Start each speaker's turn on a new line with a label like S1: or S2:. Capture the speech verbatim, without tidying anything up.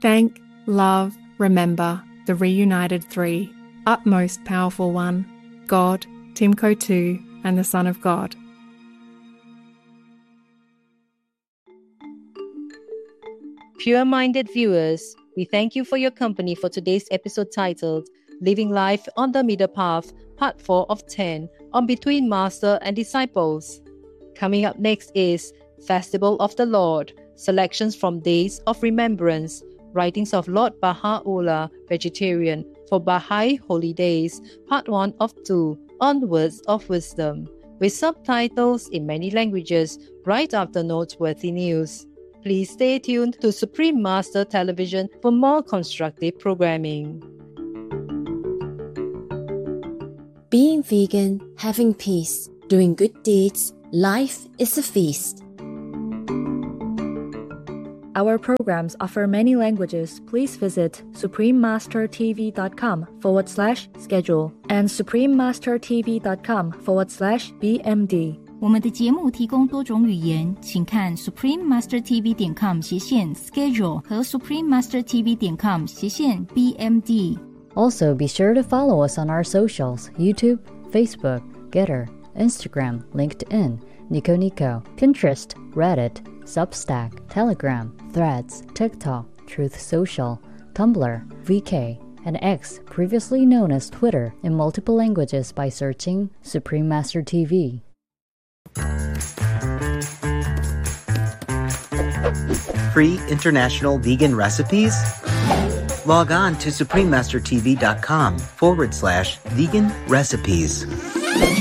S1: Thank, love, remember the reunited three, utmost powerful one, God, Timco two, and the Son of God.
S2: Pure-minded viewers, we thank you for your company for today's episode titled Living Life on the Middle Path, Part four of ten, on Between Master and Disciples. Coming up next is Festival of the Lord, selections from Days of Remembrance, writings of Lord Baha'u'llah, Vegetarian, for Baha'i Holy Days, Part one of two, on Words of Wisdom, with subtitles in many languages right after noteworthy news. Please stay tuned to Supreme Master Television for more constructive programming.
S3: Being vegan, having peace, doing good deeds, life is a feast.
S4: Our programs offer many languages. Please visit suprememastertv.com forward slash schedule and suprememastertv.com forward slash BMD.
S5: 我们的节目提供多种语言，请看 suprememastertv 点 com 斜线 schedule 和 suprememastertv 点 com 斜线 B M D.
S6: Also, be sure to follow us on our socials: YouTube, Facebook, Getter, Instagram, LinkedIn, Nico Nico, Pinterest, Reddit, Substack, Telegram, Threads, TikTok, Truth Social, Tumblr, V K, and X, previously known as Twitter, in multiple languages by searching Supreme Master T V.
S7: Free international vegan recipes? Log on to suprememastertv.com forward slash vegan recipes.